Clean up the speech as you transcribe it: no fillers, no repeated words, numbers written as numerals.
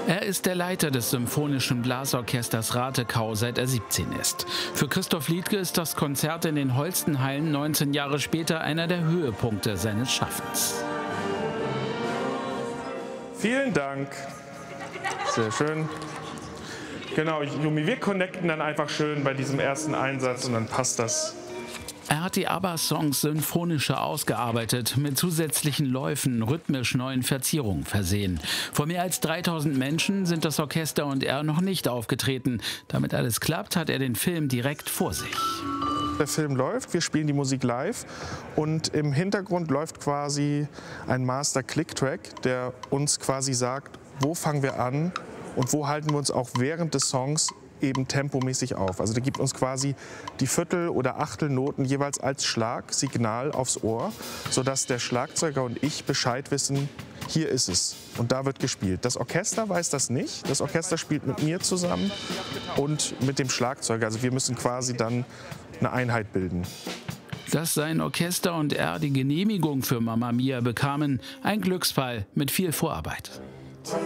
Er ist der Leiter des Symphonischen Blasorchesters Ratekau, seit er 17 ist. Für Christoph Liedtke ist das Konzert in den Holstenhallen 19 Jahre später einer der Höhepunkte seines Schaffens. Vielen Dank. Sehr schön. Genau, Jumi, wir connecten dann einfach schön bei diesem ersten Einsatz und dann passt das. Er hat die ABBA-Songs symphonischer ausgearbeitet, mit zusätzlichen Läufen, rhythmisch neuen Verzierungen versehen. Vor mehr als 3000 Menschen sind das Orchester und er noch nicht aufgetreten. Damit alles klappt, hat er den Film direkt vor sich. Der Film läuft, wir spielen die Musik live und im Hintergrund läuft quasi ein Master-Click-Track, der uns quasi sagt, wo fangen wir an und wo halten wir uns auch während des Songs eben tempomäßig auf. Also der gibt uns quasi die Viertel- oder Achtelnoten jeweils als Schlagsignal aufs Ohr, sodass der Schlagzeuger und ich Bescheid wissen, hier ist es und da wird gespielt. Das Orchester weiß das nicht. Das Orchester spielt mit mir zusammen und mit dem Schlagzeuger. Also wir müssen quasi dann eine Einheit bilden. Dass sein Orchester und er die Genehmigung für Mamma Mia bekamen, ein Glücksfall mit viel Vorarbeit.